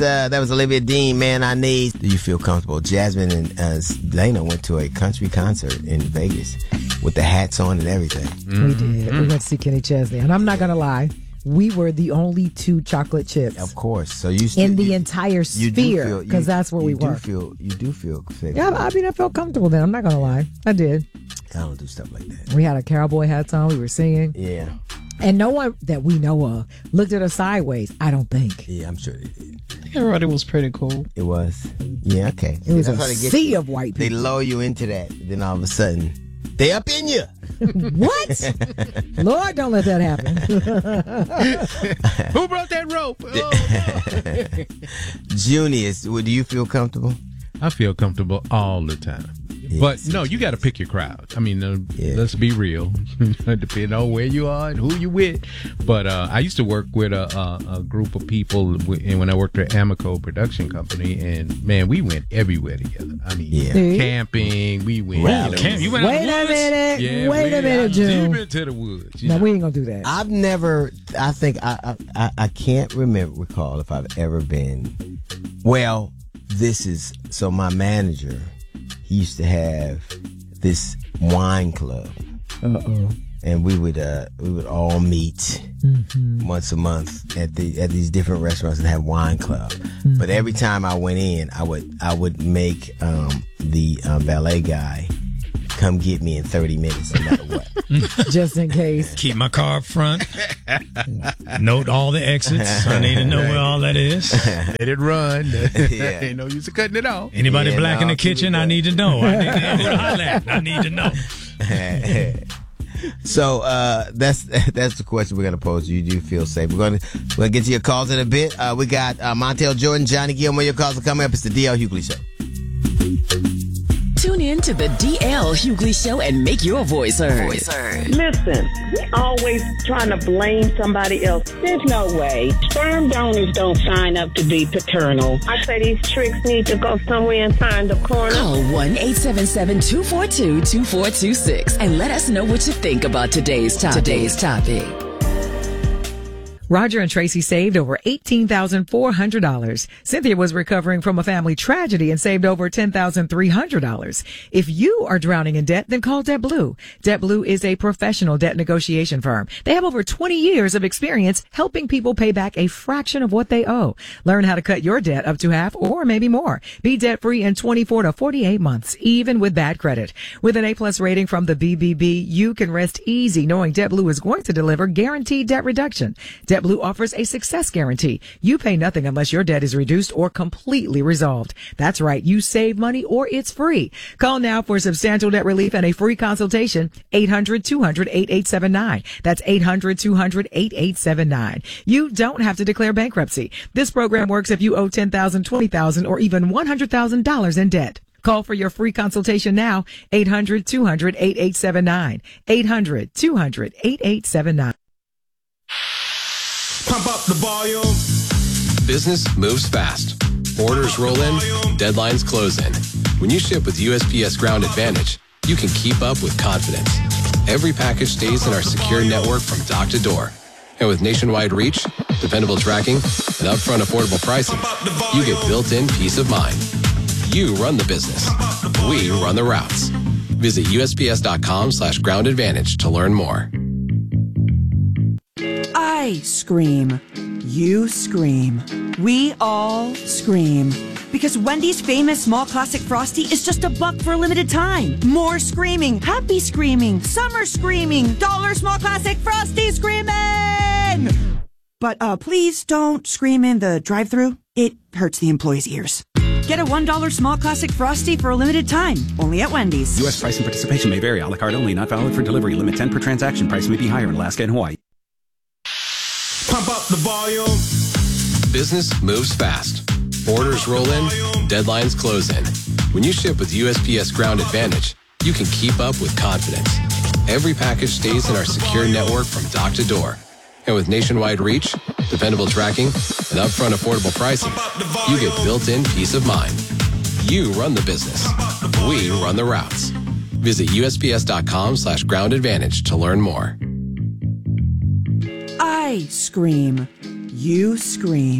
That was Olivia Dean, Man I Need. Do you feel comfortable? Jasmine and Dana went to a country concert in Vegas with the hats on and everything. We did. We went to see Kenny Chesney. And I'm not going to lie, we were the only two chocolate chips. Of course. So you in the entire sphere, because that's where we were. You do feel safe. Yeah, I mean, I felt comfortable then. I'm not going to lie. I did. I don't do stuff like that. We had our cowboy hats on. We were singing. Yeah. And no one that we know of looked at us sideways, I don't think. Yeah, I'm sure they did. Everybody was pretty cool. It was. Yeah, okay. It was a sea of white people. They lower you into that. Then all of a sudden, they up in you. What? Lord, don't let that happen. Who brought that rope? Oh, no. Junius, do you feel comfortable? I feel comfortable all the time. But no, you got to pick your crowd. I mean, let's be real. Depending on where you are and who you with. But I used to work with a group of people, and when I worked at Amico Production Company, and man, we went everywhere together. I mean, camping. We went. You went Wait a minute. Yeah, Wait a minute, June. Deep into the woods. No, we ain't gonna do that. I've never. I think I can't recall if I've ever been. Well, this is so. My manager. He used to have this wine club. And we would all meet once a month at these different restaurants and have wine club. But every time I went in, I would make the valet guy come get me in 30 minutes, no matter what. Just in case. Keep my car up front. Note all the exits. I need to know where all that is. Let it run. Yeah. Ain't no use of cutting it off. Anybody black in the kitchen, I need to know. I need to know who to holler at. I need to know. So that's the question we're gonna pose to you. Do you feel safe? We're gonna get to your calls in a bit. We got Montel Jordan, Johnny Gilmore. Your calls are coming up. It's the DL Hughley Show. Tune in to the DL Hughley Show and make your voice heard. Listen, we always trying to blame somebody else. There's no way. Sperm donors don't sign up to be paternal. I say these tricks need to go somewhere and find the corner. Call 1-877-242-2426 and let us know what you think about today's topic. Roger and Tracy saved over $18,400. Cynthia was recovering from a family tragedy and saved over $10,300. If you are drowning in debt, then call DebtBlue. DebtBlue is a professional debt negotiation firm. They have over 20 years of experience helping people pay back a fraction of what they owe. Learn how to cut your debt up to half or maybe more. Be debt-free in 24 to 48 months, even with bad credit. With an A+ rating from the BBB, you can rest easy knowing DebtBlue is going to deliver guaranteed debt reduction. DebtBlue offers a success guarantee. You pay nothing unless your debt is reduced or completely resolved. That's right. You save money or it's free. Call now for substantial debt relief and a free consultation. 800-200-8879. That's 800-200-8879. You don't have to declare bankruptcy. This program works if you owe $10,000, $20,000, or even $100,000 in debt. Call for your free consultation now. 800-200-8879. 800-200-8879. Pump up the volume. Business moves fast. Orders roll in, deadlines close in. When you ship with USPS Ground Advantage, you can keep up with confidence. Every package stays in our secure network from dock to door. And with nationwide reach, dependable tracking, and upfront affordable pricing, you get built-in peace of mind. You run the business. We run the routes. Visit USPS.com/Ground Advantage to learn more. I scream. You scream. We all scream. Because Wendy's famous small classic Frosty is just $1 for a limited time. More screaming, happy screaming, summer screaming, dollar small classic Frosty screaming! But please don't scream in the drive-thru. It hurts the employees' ears. Get a $1 small classic Frosty for a limited time. Only at Wendy's. U.S. price and participation may vary. A la carte only. Not valid for delivery. Limit 10 per transaction. Price may be higher in Alaska and Hawaii. Pump up the volume. Business moves fast. Orders roll in, deadlines close in. When you ship with USPS Ground Advantage, you can keep up with confidence. Every package stays in our secure network from dock to door. And with nationwide reach, dependable tracking, and upfront affordable pricing, you get built-in peace of mind. You run the business. We run the routes. Visit USPS.com/Ground Advantage to learn more. I scream. You scream.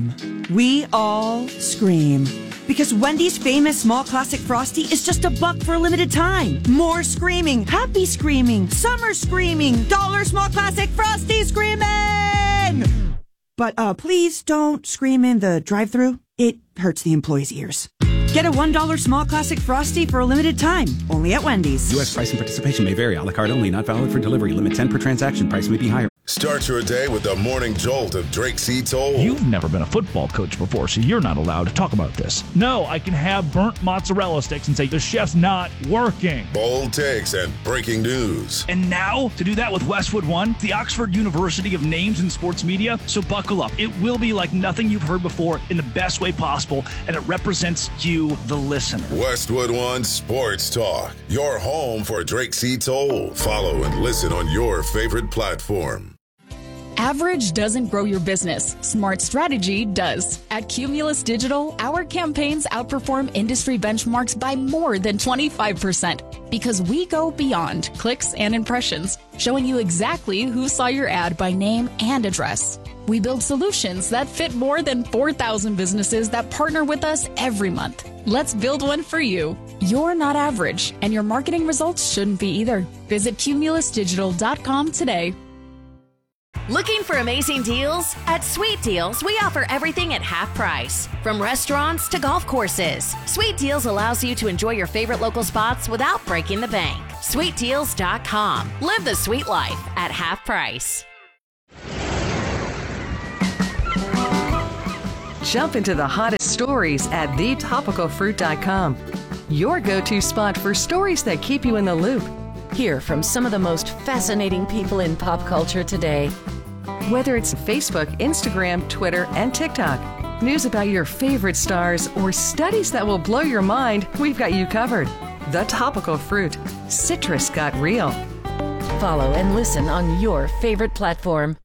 We all scream. Because Wendy's famous small classic Frosty is just $1 for a limited time. More screaming, happy screaming, summer screaming, dollar small classic Frosty screaming! But please don't scream in the drive-thru. It hurts the employees' ears. Get a $1 small classic Frosty for a limited time, only at Wendy's. U.S. price and participation may vary. A la carte only, not valid for delivery. Limit 10 per transaction. Price may be higher. Start your day with the morning jolt of Drake C. Toll. You've never been a football coach before, so you're not allowed to talk about this. No, I can have burnt mozzarella sticks and say the chef's not working. Bold takes and breaking news. And now, to do that with Westwood One, the Oxford University of names in sports media. So buckle up. It will be like nothing you've heard before in the best way possible, and it represents you, the listener. Westwood One Sports Talk, your home for Drake C. Toll. Follow and listen on your favorite platform. Average doesn't grow your business. Smart strategy does. At Cumulus Digital, our campaigns outperform industry benchmarks by more than 25% because we go beyond clicks and impressions, showing you exactly who saw your ad by name and address. We build solutions that fit more than 4,000 businesses that partner with us every month. Let's build one for you. You're not average, and your marketing results shouldn't be either. Visit cumulusdigital.com today. Looking for amazing deals? At Sweet Deals, we offer everything at half price. From restaurants to golf courses, Sweet Deals allows you to enjoy your favorite local spots without breaking the bank. SweetDeals.com. Live the sweet life at half price. Jump into the hottest stories at thetopicalfruit.com. Your go-to spot for stories that keep you in the loop. Hear from some of the most fascinating people in pop culture today. Whether it's Facebook, Instagram, Twitter, and TikTok, news about your favorite stars, or studies that will blow your mind, we've got you covered. The Topical Fruit. Citrus got real. Follow and listen on your favorite platform.